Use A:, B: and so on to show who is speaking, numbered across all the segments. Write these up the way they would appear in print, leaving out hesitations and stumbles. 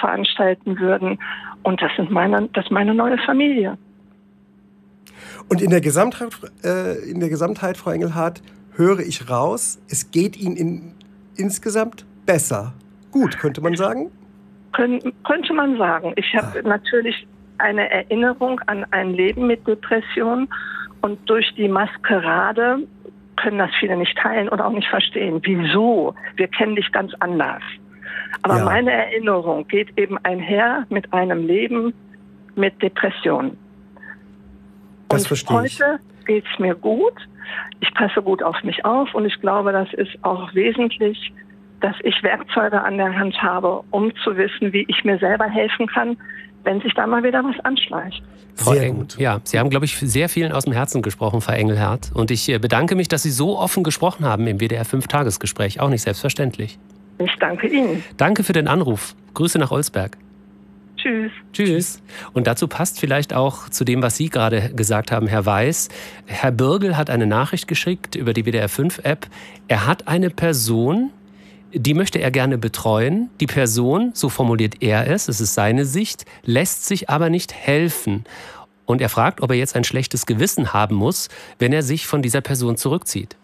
A: veranstalten würden. Und das ist meine neue Familie.
B: Und in der Gesamtheit, Frau Engelhardt, höre ich raus, es geht Ihnen insgesamt besser. Gut, könnte man sagen?
A: Könnte man sagen. Ich habe natürlich eine Erinnerung an ein Leben mit Depression und durch die Maskerade können das viele nicht teilen und auch nicht verstehen. Wieso? Wir kennen dich ganz anders. Aber meine Erinnerung geht eben einher mit einem Leben mit Depression.
B: Das
A: und
B: verstehe ich.
A: Heute geht es mir gut. Ich passe gut auf mich auf und ich glaube, das ist auch wesentlich, dass ich Werkzeuge an der Hand habe, um zu wissen, wie ich mir selber helfen kann, wenn sich da mal wieder was anschleicht.
C: Sehr gut. Ja, Sie haben, glaube ich, sehr vielen aus dem Herzen gesprochen, Frau Engelhardt. Und ich bedanke mich, dass Sie so offen gesprochen haben im WDR 5-Tagesgespräch. Auch nicht selbstverständlich.
A: Ich danke Ihnen.
C: Danke für den Anruf. Grüße nach Olsberg.
A: Tschüss.
C: Tschüss. Und dazu passt vielleicht auch zu dem, was Sie gerade gesagt haben, Herr Weiß. Herr Birgel hat eine Nachricht geschickt über die WDR 5-App. Er hat eine Person, die möchte er gerne betreuen. Die Person, so formuliert er es ist seine Sicht, lässt sich aber nicht helfen. Und er fragt, ob er jetzt ein schlechtes Gewissen haben muss, wenn er sich von dieser Person zurückzieht.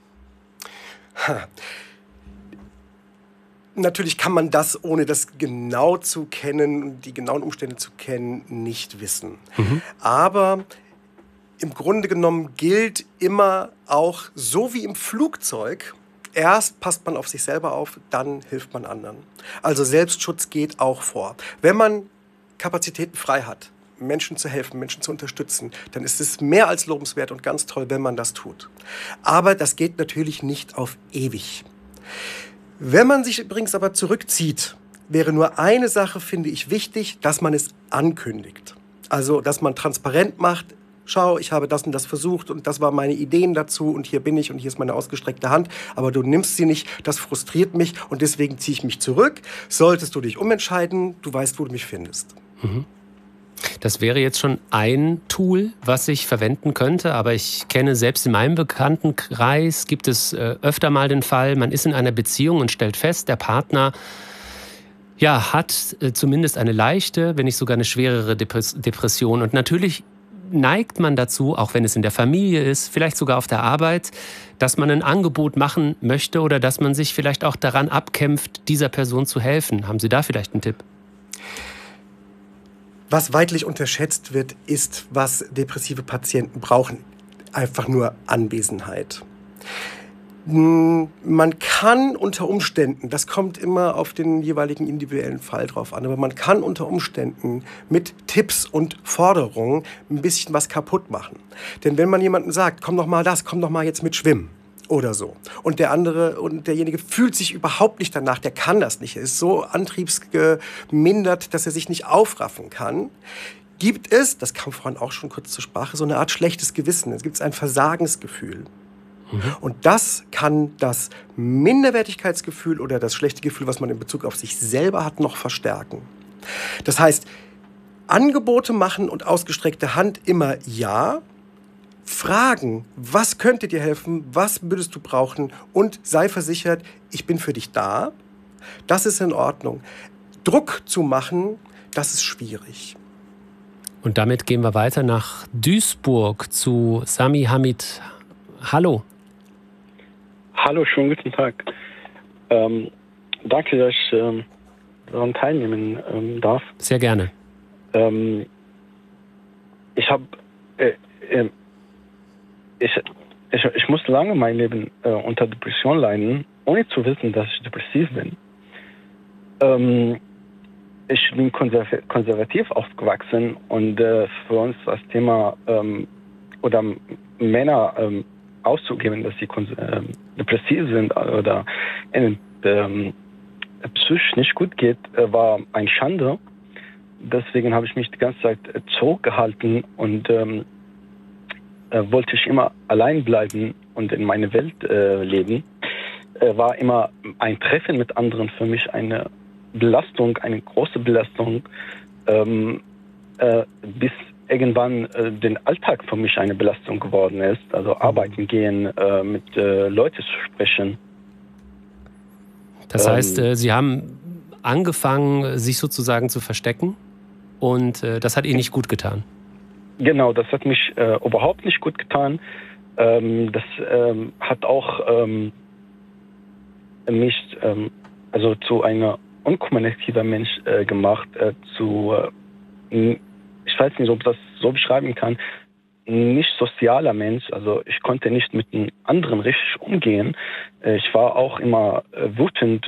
B: Natürlich kann man das, ohne das genau zu kennen, die genauen Umstände zu kennen, nicht wissen. Aber im Grunde genommen gilt immer auch, so wie im Flugzeug, erst passt man auf sich selber auf, dann hilft man anderen. Also Selbstschutz geht auch vor. Wenn man Kapazitäten frei hat, Menschen zu helfen, Menschen zu unterstützen, dann ist es mehr als lobenswert und ganz toll, wenn man das tut. Aber das geht natürlich nicht auf ewig. Wenn man sich übrigens aber zurückzieht, wäre nur eine Sache, finde ich, wichtig, dass man es ankündigt. Also, dass man transparent macht, schau, ich habe das und das versucht und das waren meine Ideen dazu und hier bin ich und hier ist meine ausgestreckte Hand, aber du nimmst sie nicht, das frustriert mich und deswegen ziehe ich mich zurück. Solltest du dich umentscheiden, du weißt, wo du mich findest.
C: Das wäre jetzt schon ein Tool, was ich verwenden könnte, aber ich kenne selbst in meinem Bekanntenkreis, gibt es öfter mal den Fall, man ist in einer Beziehung und stellt fest, der Partner hat zumindest eine leichte, wenn nicht sogar eine schwerere Depression. Und natürlich neigt man dazu, auch wenn es in der Familie ist, vielleicht sogar auf der Arbeit, dass man ein Angebot machen möchte oder dass man sich vielleicht auch daran abkämpft, dieser Person zu helfen. Haben Sie da vielleicht einen Tipp?
B: Was weitlich unterschätzt wird, ist, was depressive Patienten brauchen. Einfach nur Anwesenheit. Man kann unter Umständen, das kommt immer auf den jeweiligen individuellen Fall drauf an, aber man kann unter Umständen mit Tipps und Forderungen ein bisschen was kaputt machen. Denn wenn man jemandem sagt, komm doch mal jetzt mit schwimmen oder so, und der andere und derjenige fühlt sich überhaupt nicht danach, der kann das nicht, er ist so antriebsgemindert, dass er sich nicht aufraffen kann, gibt es, das kam vorhin auch schon kurz zur Sprache, so eine Art schlechtes Gewissen, es gibt ein Versagensgefühl. Und das kann das Minderwertigkeitsgefühl oder das schlechte Gefühl, was man in Bezug auf sich selber hat, noch verstärken. Das heißt, Angebote machen und ausgestreckte Hand immer ja, fragen, was könnte dir helfen, was würdest du brauchen und sei versichert, ich bin für dich da. Das ist in Ordnung. Druck zu machen, das ist schwierig.
C: Und damit gehen wir weiter nach Duisburg zu Sami Hamid. Hallo.
D: Hallo, schönen guten Tag. Danke, dass ich daran teilnehmen darf.
C: Sehr gerne.
D: Ich musste lange mein Leben unter Depression leiden, ohne zu wissen, dass ich depressiv bin. Ich bin konservativ aufgewachsen und für uns das Thema oder Männer auszugeben, dass sie depressiv sind oder ihnen psychisch nicht gut geht, war eine Schande. Deswegen habe ich mich die ganze Zeit zurückgehalten und wollte ich immer allein bleiben und in meine Welt leben. War immer ein Treffen mit anderen für mich eine Belastung, eine große Belastung, bis irgendwann den Alltag für mich eine Belastung geworden ist. Also arbeiten gehen, mit Leuten zu sprechen.
C: Das heißt, Sie haben angefangen, sich sozusagen zu verstecken. Und das hat Ihnen nicht gut getan.
D: Genau, das hat mich überhaupt nicht gut getan. Das hat auch mich also zu einer unkommunikativer Mensch gemacht, ich weiß nicht, ob ich das so beschreiben kann, nicht sozialer Mensch. Also ich konnte nicht mit den anderen richtig umgehen. Ich war auch immer wütend,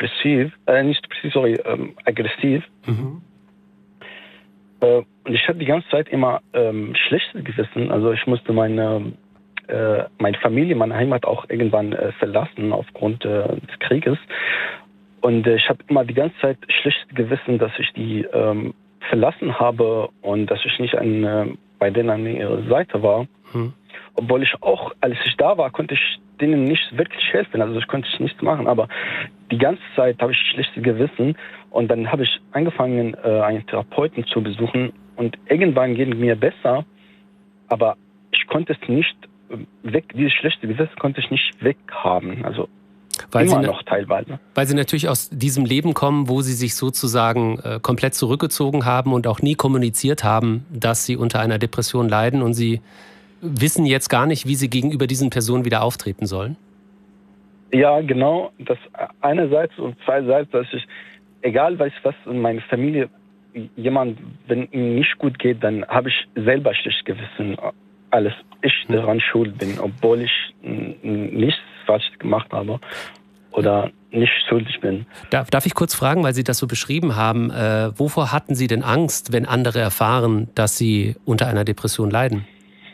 D: aggressiv.
B: Mhm.
D: Und ich hatte die ganze Zeit immer schlechtes Gewissen. Also ich musste meine Familie, meine Heimat auch irgendwann verlassen aufgrund des Krieges. Und ich habe immer die ganze Zeit schlechtes Gewissen, dass ich die verlassen habe und dass ich nicht bei denen an ihrer Seite war. Obwohl ich auch, als ich da war, konnte ich denen nicht wirklich helfen. Also ich konnte nichts machen. Aber die ganze Zeit habe ich schlechtes Gewissen. Und dann habe ich angefangen, einen Therapeuten zu besuchen. Und irgendwann ging es mir besser. Aber ich konnte es nicht dieses schlechte Gewissen konnte ich nicht weghaben. Also
C: weil
D: immer noch teilweise.
C: Weil Sie natürlich aus diesem Leben kommen, wo Sie sich sozusagen komplett zurückgezogen haben und auch nie kommuniziert haben, dass Sie unter einer Depression leiden, und Sie wissen jetzt gar nicht, wie Sie gegenüber diesen Personen wieder auftreten sollen?
D: Ja, genau. Das einerseits und zweiterseits, dass ich, egal was in meiner Familie, wenn ihm nicht gut geht, dann habe ich selber schlechtes Gewissen, alles ich daran schuld bin, obwohl ich nichts falsch gemacht habe oder nicht schuldig bin.
C: Darf ich kurz fragen, weil Sie das so beschrieben haben, wovor hatten Sie denn Angst, wenn andere erfahren, dass Sie unter einer Depression leiden?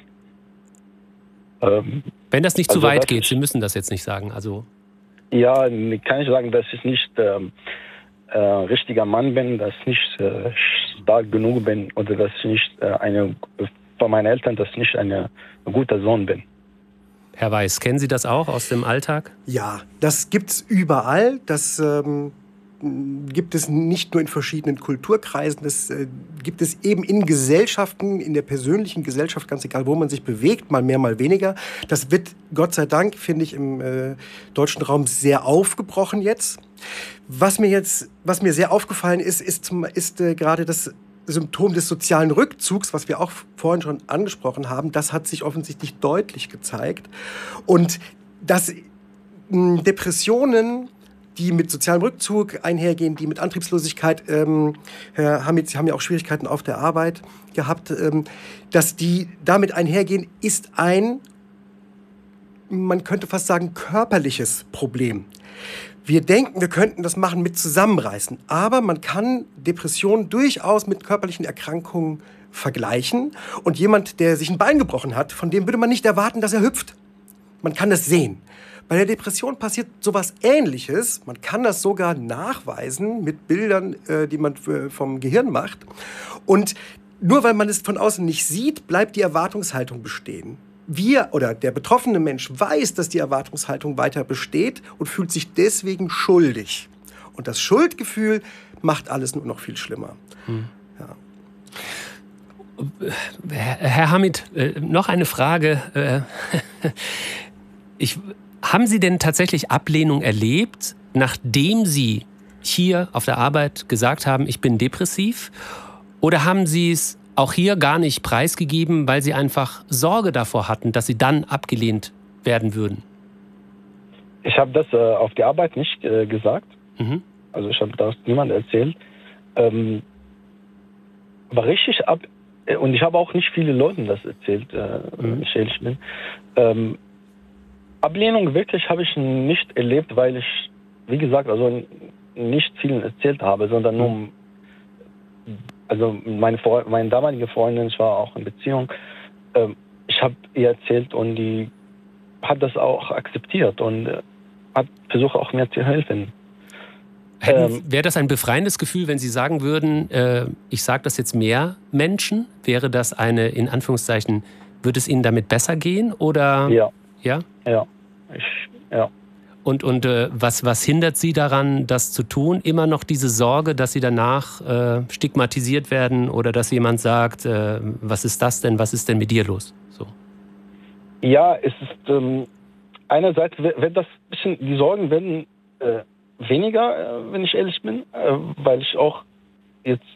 C: Wenn das nicht zu weit geht, Sie müssen das jetzt nicht sagen. Also
D: ja, kann ich sagen, dass ich nicht richtiger Mann bin, dass ich nicht stark genug bin oder dass ich nicht von meinen Eltern, dass ich nicht ein guter Sohn bin.
C: Herr Weiß, kennen Sie das auch aus dem Alltag?
B: Ja, das gibt's überall. Das gibt es nicht nur in verschiedenen Kulturkreisen, das gibt es eben in Gesellschaften, in der persönlichen Gesellschaft, ganz egal, wo man sich bewegt, mal mehr, mal weniger. Das wird, Gott sei Dank, finde ich, im deutschen Raum sehr aufgebrochen jetzt. Was mir sehr aufgefallen ist gerade das Symptom des sozialen Rückzugs, was wir auch vorhin schon angesprochen haben. Das hat sich offensichtlich deutlich gezeigt. Und dass Depressionen, die mit sozialem Rückzug einhergehen, die mit Antriebslosigkeit, Herr Hamid, Sie haben ja auch Schwierigkeiten auf der Arbeit gehabt, dass die damit einhergehen, ist man könnte fast sagen, körperliches Problem. Wir denken, wir könnten das machen mit Zusammenreißen, aber man kann Depressionen durchaus mit körperlichen Erkrankungen vergleichen. Und jemand, der sich ein Bein gebrochen hat, von dem würde man nicht erwarten, dass er hüpft. Man kann das sehen. Bei der Depression passiert sowas Ähnliches. Man kann das sogar nachweisen mit Bildern, die man vom Gehirn macht. Und nur weil man es von außen nicht sieht, bleibt die Erwartungshaltung bestehen. Der betroffene Mensch weiß, dass die Erwartungshaltung weiter besteht und fühlt sich deswegen schuldig. Und das Schuldgefühl macht alles nur noch viel schlimmer. Ja.
C: Herr Hamid, noch eine Frage. Haben Sie denn tatsächlich Ablehnung erlebt, nachdem Sie hier auf der Arbeit gesagt haben, ich bin depressiv? Oder haben Sie es auch hier gar nicht preisgegeben, weil Sie einfach Sorge davor hatten, dass Sie dann abgelehnt werden würden?
D: Ich habe das auf der Arbeit nicht gesagt.
C: Mhm.
D: Also ich habe das niemandem erzählt. War richtig und ich habe auch nicht viele Leuten das erzählt, wenn ich ehrlich bin. Ablehnung wirklich habe ich nicht erlebt, weil ich, wie gesagt, also nicht vielen erzählt habe, sondern nur, also meine damalige Freundin, ich war auch in Beziehung, ich habe ihr erzählt und die hat das auch akzeptiert und hat versucht auch mir zu helfen.
C: Wäre das ein befreiendes Gefühl, wenn Sie sagen würden, ich sage das jetzt mehr Menschen? Wäre das in Anführungszeichen, würde es Ihnen damit besser gehen? Oder?
D: Ja.
C: Ja?
D: Ja. Ja.
C: Und was hindert Sie daran, das zu tun? Immer noch diese Sorge, dass Sie danach stigmatisiert werden oder dass jemand sagt, was ist das denn, was ist denn mit dir los? So.
D: Ja, es ist einerseits wird das bisschen, die Sorgen werden weniger, wenn ich ehrlich bin, weil ich auch jetzt